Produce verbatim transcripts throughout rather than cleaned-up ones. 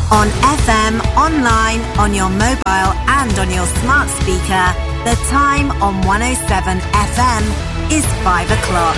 On F M, online, on your mobile and on your smart speaker, the time on one oh seven F M is five o'clock.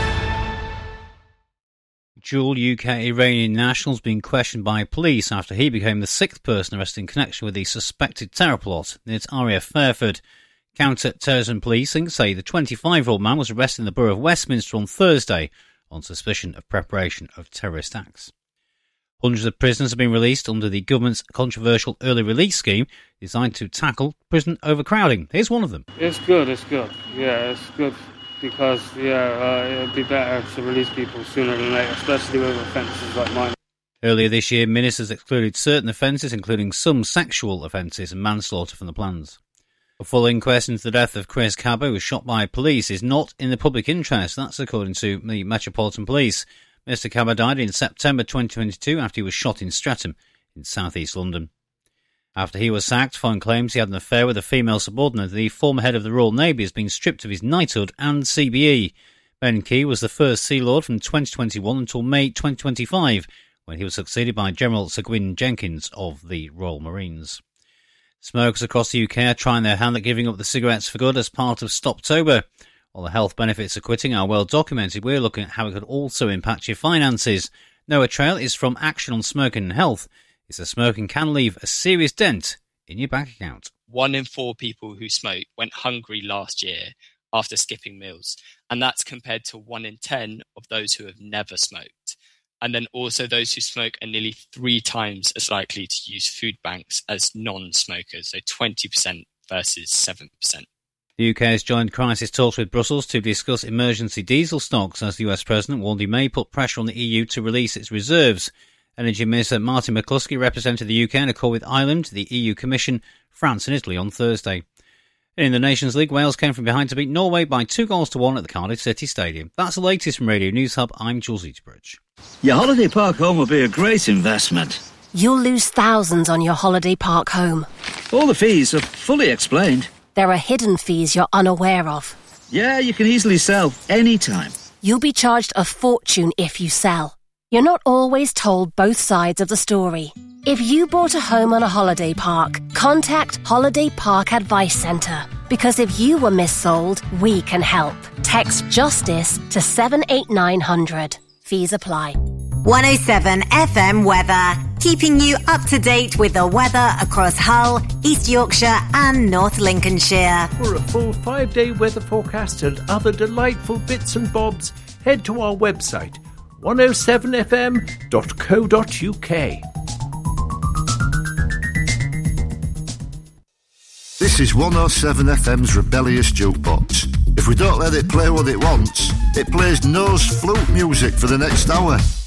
Dual U K Iranian nationals being questioned by police after he became the sixth person arrested in connection with the suspected terror plot near R A F Fairford. Counter-terrorism policing say the twenty-five-year-old man was arrested in the borough of Westminster on Thursday on suspicion of preparation of terrorist acts. Hundreds of prisoners have been released under the government's controversial early release scheme designed to tackle prison overcrowding. Here's one of them. It's good, it's good. Yeah, it's good because, yeah, uh, it'd be better to release people sooner than later, especially with offences like mine. Earlier this year, ministers excluded certain offences, including some sexual offences and manslaughter from the plans. A full inquest into the death of Chris Cabot, who was shot by police, is not in the public interest. That's according to the Metropolitan Police. Mister Cabot died in September twenty twenty-two after he was shot in Streatham in south east London. After he was sacked following claims he had an affair with a female subordinate, the former head of the Royal Navy has been stripped of his knighthood and C B E. Ben Key was the first Sea Lord from twenty twenty-one until May twenty twenty-five, when he was succeeded by General Sir Gwyn Jenkins of the Royal Marines. Smokers across the U K are trying their hand at giving up the cigarettes for good as part of Stoptober. While the health benefits of quitting are well documented, we're looking at how it could also impact your finances. Noah Trail is from Action on Smoking and Health. It says smoking can leave a serious dent in your bank account. One in four people who smoke went hungry last year after skipping meals, and that's compared to one in ten of those who have never smoked. And then also those who smoke are nearly three times as likely to use food banks as non-smokers, so twenty percent versus seven percent. The U K has joined crisis talks with Brussels to discuss emergency diesel stocks as the U S President warned he may put pressure on the E U to release its reserves. Energy Minister Martin McCluskey represented the U K in a call with Ireland, the E U Commission, France and Italy on Thursday. In the Nations League, Wales came from behind to beat Norway by two goals to one at the Cardiff City Stadium. That's the latest from Radio News Hub. I'm Jules Eaterbridge. Your holiday park home will be a great investment. You'll lose thousands on your holiday park home. All the fees are fully explained. There are hidden fees you're unaware of. Yeah, you can easily sell anytime. You'll be charged a fortune if you sell. You're not always told both sides of the story. If you bought a home on a holiday park, contact Holiday Park Advice Centre. Because if you were missold, we can help. Text JUSTICE to seven eight nine hundred. Fees apply. one oh seven F M weather, keeping you up to date with the weather across Hull, East Yorkshire and North Lincolnshire. For a full five-day weather forecast and other delightful bits and bobs, head to our website, one oh seven f m dot co dot u k. This is one oh seven F M's Rebellious Jukebox. If we don't let it play what it wants, it plays nose flute music for the next hour.